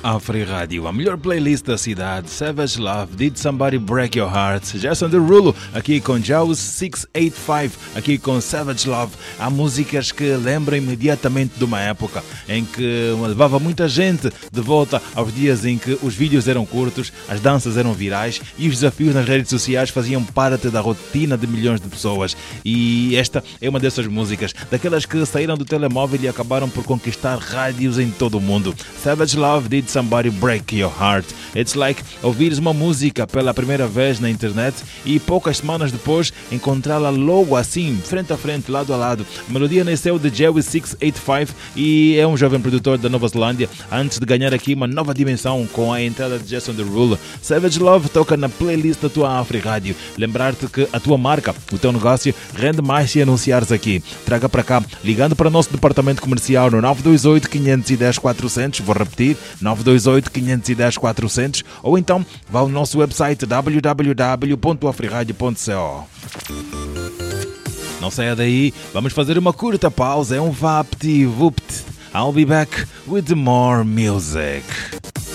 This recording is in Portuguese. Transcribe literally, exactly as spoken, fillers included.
Afri Rádio, a melhor playlist da cidade. Savage Love, Did Somebody Break Your Heart? Jason Derulo, aqui com Jaws seiscentos e oitenta e cinco, aqui com Savage Love. Há músicas que lembram imediatamente de uma época em que levava muita gente de volta aos dias em que os vídeos eram curtos, as danças eram virais e os desafios nas redes sociais faziam parte da rotina de milhões de pessoas. E esta é uma dessas músicas, daquelas que saíram do telemóvel e acabaram por conquistar rádios em todo o mundo. Savage Love, Did Somebody Break Your Heart? It's like ouvires uma música pela primeira vez na internet e poucas semanas depois encontrá-la logo assim, frente a frente, lado a lado. A melodia nasceu de Jaws seiscentos e oitenta e cinco e é um jovem produtor da Nova Zelândia, antes de ganhar aqui uma nova dimensão com a entrada de Jason Derulo. Savage Love toca na playlist da tua Afri Rádio. Lembrar-te que a tua marca, o teu negócio, rende mais se anunciares aqui. Traga para cá, ligando para o nosso departamento comercial no nove dois oito, cinco um zero, quatro zero zero, vou repetir, nove dois oito, cinco um zero, quatro zero zero, ou então vá ao nosso website w w w ponto afriradio ponto co. Não saia daí, vamos fazer uma curta pausa, é um vapt-vupt. I'll be back with more music.